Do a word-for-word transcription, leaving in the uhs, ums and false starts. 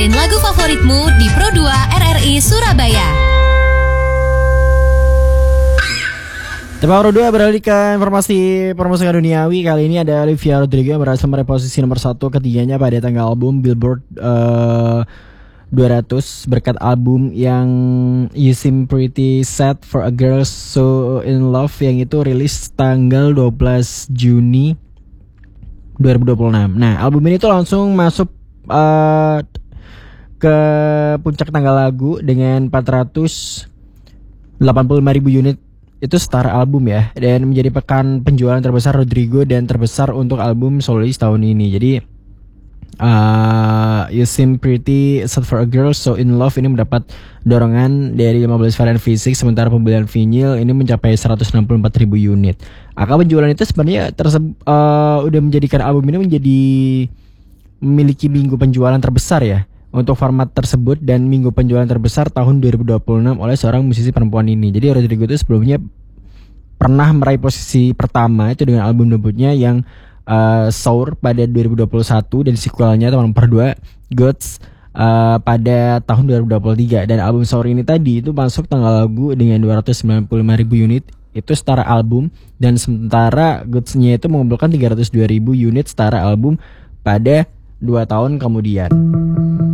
dengerin lagu favoritmu di Pro dua R R I Surabaya. Tema Pro dua beralih ke informasi permusikan duniawi. Kali ini ada Olivia Rodrigo yang berhasil meraih posisi nomor satu ketiganya pada tanggal album Billboard uh, dua ratus berkat album yang You Seem Pretty Sad for a Girl So In Love yang itu rilis tanggal dua belas Juni dua ribu dua puluh enam. Nah, album ini tuh langsung masuk uh, ke puncak tanggal lagu dengan empat ratus delapan puluh lima ribu unit. Itu setara album ya, dan menjadi pekan penjualan terbesar Rodrigo dan terbesar untuk album solois tahun ini. Jadi uh, You Seem Pretty Sad for a Girl So In Love ini mendapat dorongan dari lima belas varian fisik, sementara pembelian vinyl ini mencapai seratus enam puluh empat ribu unit. Angka penjualan itu sebenarnya tersebut uh, udah menjadikan album ini menjadi memiliki minggu penjualan terbesar ya untuk format tersebut, dan minggu penjualan terbesar tahun dua ribu dua puluh enam oleh seorang musisi perempuan ini. Jadi Rodrigo itu sebelumnya pernah meraih posisi pertama itu dengan album debutnya yang uh, Sour pada dua ribu dua puluh satu, dan sequelnya tahun nomor dua Gods uh, pada tahun dua ribu dua puluh tiga. Dan album Sour ini tadi itu masuk tanggal lagu dengan dua ratus sembilan puluh lima ribu unit itu setara album, dan sementara Gods-nya itu mengumpulkan tiga ratus dua ribu unit setara album pada dua tahun kemudian.